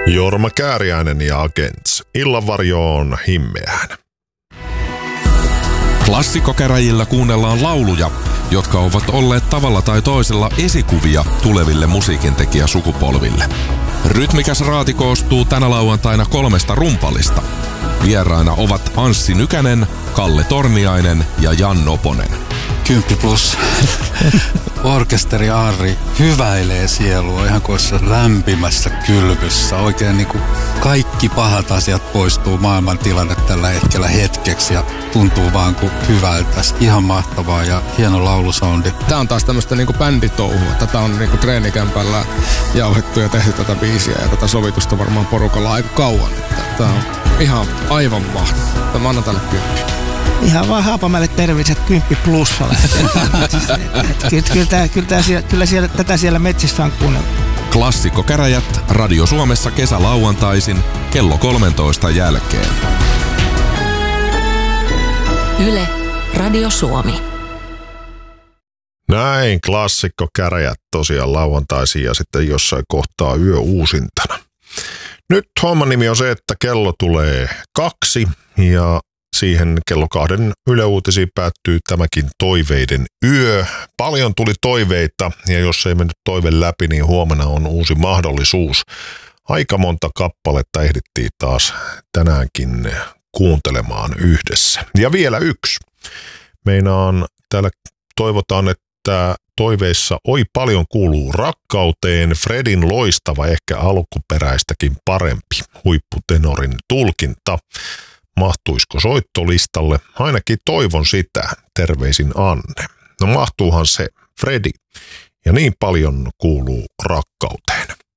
Jorma Kääriäinen ja Agents. Illanvarjoon himmeään. Klassikkokäräjillä kuunnellaan lauluja, jotka ovat olleet tavalla tai toisella esikuvia tuleville musiikintekijäsukupolville. Rytmikäs raati koostuu tänä lauantaina 3 rumpalista. Vieraina ovat Anssi Nykänen, Kalle Torniainen ja Jan Noponen. 10+ orkesteri Arri hyväilee sielua ihan kuin lämpimässä kylvyssä. Oikein niin kuin kaikki pahat asiat poistuu maailman tilanne tällä hetkellä hetkeksi ja tuntuu vaan kuin hyvältä. Ihan mahtavaa ja hieno laulusoundi. Tää on taas tämmöistä niinku bänditouhua. Tätä on niinku treenikämpällä jauhettu ja tehty tätä biisiä ja tätä sovitusta varmaan porukalla aika kauan. Tää on ihan aivan mahtavaa. Mä annan tälle 10. Ihan vaan Haapamäelle terveiset 10+ Kyllä tätä siellä metsissä on kuunneltu. Klassikkokäräjät Radio Suomessa kesälauantaisin kello 13 jälkeen. Yle, Radio Suomi. Näin, klassikkokäräjät tosiaan lauantaisin ja sitten jossain kohtaa yöuusintana. Nyt homman nimi on se, että kello tulee 2 ja siihen kello 2 Yle Uutisiin päättyy tämäkin toiveiden yö. Paljon tuli toiveita ja jos ei mennyt toive läpi, niin huomenna on uusi mahdollisuus. Aika monta kappaletta ehdittiin taas tänäänkin kuuntelemaan yhdessä. Ja vielä yksi. Täällä toivotaan, että toiveissa oi paljon kuuluu rakkauteen. Fredin loistava, ehkä alkuperäistäkin parempi huipputenorin tulkinta. Mahtuisiko soittolistalle? Ainakin toivon sitä. Terveisin Anne. No mahtuuhan se, Fredi. Ja niin paljon kuuluu rakkauteen.